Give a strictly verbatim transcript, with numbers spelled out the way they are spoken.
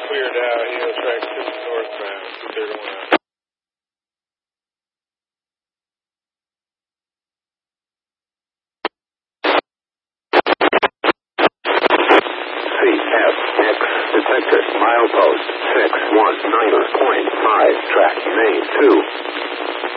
cleared out. Heel track six northbound, two thirty-one. C F X detected milepost six one nine point five track main two.